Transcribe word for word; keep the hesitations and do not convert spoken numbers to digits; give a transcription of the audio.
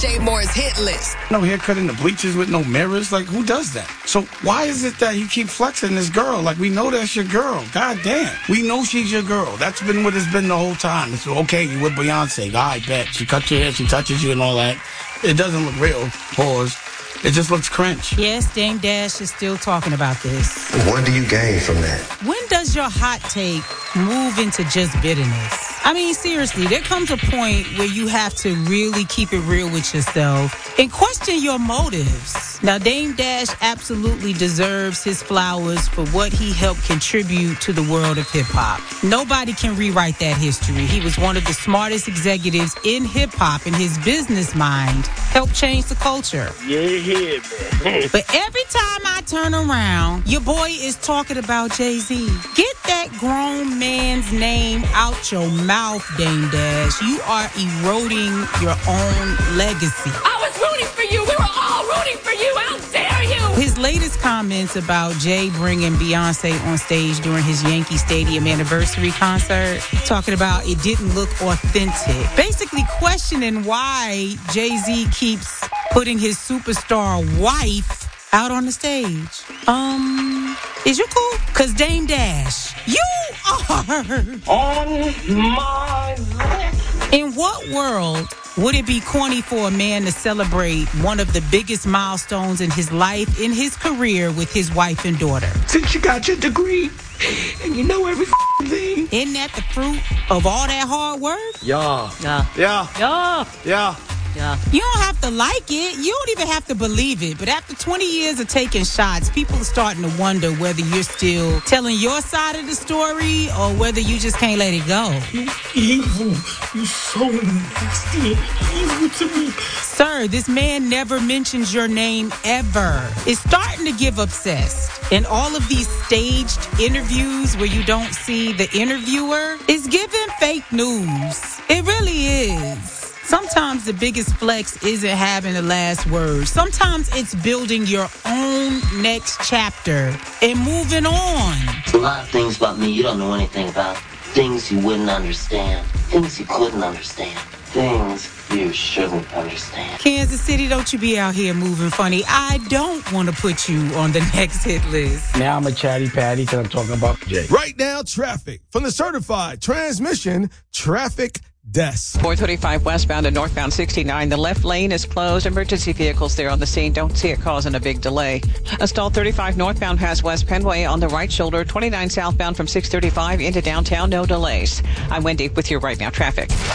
Jay Moore's hit list. No haircut in the bleachers with no mirrors. Like, who does that? So why is it that you keep flexing this girl? Like, we know that's your girl. God damn. We know she's your girl. That's been what it's been the whole time. It's okay, you with Beyonce. I bet. She cuts your hair, she touches you and all that. It doesn't look real. Pause. It just looks cringe. Yes, Dame Dash is still talking about this. What do you gain from that? When does your hot take move into just bitterness? I mean, seriously, there comes a point where you have to really keep it real with yourself and question your motives. Now, Dame Dash absolutely deserves his flowers for what he helped contribute to the world of hip-hop. Nobody can rewrite that history. He was one of the smartest executives in hip-hop, and his business mind helped change the culture. Yeah, man. But every time I turn around, your boy is talking about Jay-Z. Get that grown man's name out your mouth, Dame Dash. You are eroding your own legacy. I was rooting for you. We were all rooting for you. How dare you? His latest comments about Jay bringing Beyonce on stage during his Yankee Stadium anniversary concert, talking about it didn't look authentic. Basically questioning why Jay-Z keeps putting his superstar wife out on the stage. Um, is you cool? Cause Dame Dash, you are On my left. In what world would it be corny for a man to celebrate one of the biggest milestones in his life, in his career, with his wife and daughter? Since you got your degree and you know every thing. Isn't that the fruit of all that hard work? Yeah. Yeah. Yeah. Yeah. Yeah. Yeah. You don't have to like it. You don't even have to believe it. But after twenty years of taking shots, people are starting to wonder whether you're still telling your side of the story or whether you just can't let it go. You evil. You so nasty and evil to me. Sir, this man never mentions your name ever. It's starting to give obsessed. And all of these staged interviews where you don't see the interviewer is giving fake news. It really is. Sometimes the biggest flex isn't having the last word. Sometimes it's building your own next chapter and moving on. A lot of things about me you don't know anything about. Things you wouldn't understand. Things you couldn't understand. Things you shouldn't understand. Kansas City, don't you be out here moving funny. I don't want to put you on the next hit list. Now I'm a chatty patty because I'm talking about Jay. Right now, traffic from the certified transmission traffic desk. four thirty-five westbound and northbound sixty-nine. The left lane is closed. Emergency vehicles there on the scene. Don't see it causing a big delay. A stall thirty-five northbound has West Penway on the right shoulder. twenty-nine southbound from six thirty-five into downtown. No delays. I'm Wendy with your Right Now traffic.